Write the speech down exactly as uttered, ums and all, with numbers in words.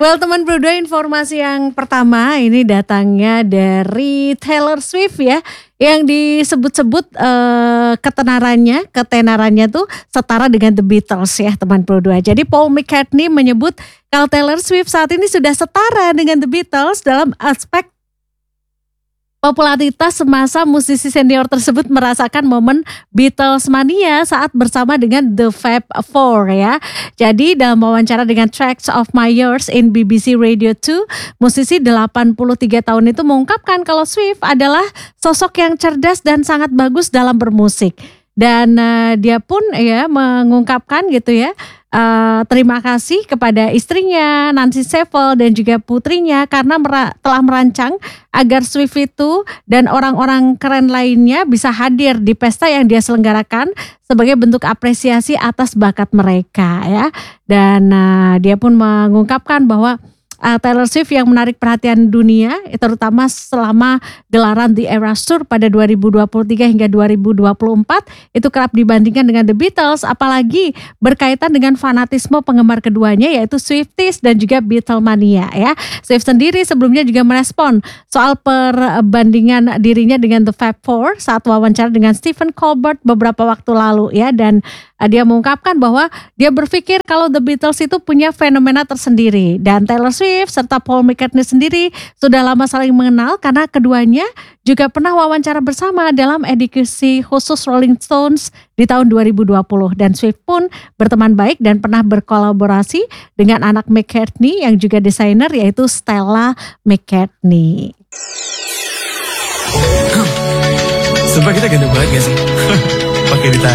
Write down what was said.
Well, teman berdua, informasi yang pertama ini datangnya dari Taylor Swift ya, yang disebut-sebut uh, ketenarannya, ketenarannya tuh setara dengan The Beatles ya teman berdua. Jadi Paul McCartney menyebut kalau Taylor Swift saat ini sudah setara dengan The Beatles dalam aspek popularitas semasa musisi senior tersebut merasakan momen Beatles mania saat bersama dengan The Fab Four ya. Jadi dalam wawancara dengan Tracks of My Years in B B C Radio two, musisi delapan puluh tiga tahun itu mengungkapkan kalau Swift adalah sosok yang cerdas dan sangat bagus dalam bermusik. Dan uh, dia pun ya mengungkapkan gitu ya, uh, terima kasih kepada istrinya Nancy Sheffield dan juga putrinya karena mera- telah merancang agar Swift itu dan orang-orang keren lainnya bisa hadir di pesta yang dia selenggarakan sebagai bentuk apresiasi atas bakat mereka ya. Dan uh, dia pun mengungkapkan bahwa Uh, Taylor Swift yang menarik perhatian dunia, terutama selama gelaran The Eras Tour pada dua ribu dua puluh tiga hingga dua ribu dua puluh empat, itu kerap dibandingkan dengan The Beatles, apalagi berkaitan dengan fanatisme penggemar keduanya yaitu Swifties dan juga Beatlemania ya. Swift sendiri sebelumnya juga merespon soal perbandingan dirinya dengan The Fab Four saat wawancara dengan Stephen Colbert beberapa waktu lalu ya, dan uh, dia mengungkapkan bahwa dia berpikir kalau The Beatles itu punya fenomena tersendiri, dan Taylor Swift serta Paul McCartney sendiri sudah lama saling mengenal karena keduanya juga pernah wawancara bersama dalam edisi khusus Rolling Stones di tahun dua ribu dua puluh, dan Swift pun berteman baik dan pernah berkolaborasi dengan anak McCartney yang juga desainer yaitu Stella McCartney. Sumpah kita ganteng banget gak sih? Pakai ditanya.